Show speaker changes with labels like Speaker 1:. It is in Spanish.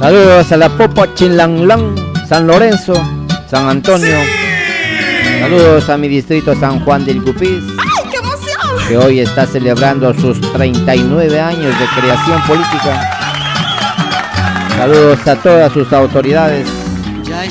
Speaker 1: Saludos a la Popa Chinlanglán, San Lorenzo, San Antonio. Saludos a mi distrito San Juan del Cupís, que hoy está celebrando sus 39 años de creación política. Saludos a todas sus autoridades.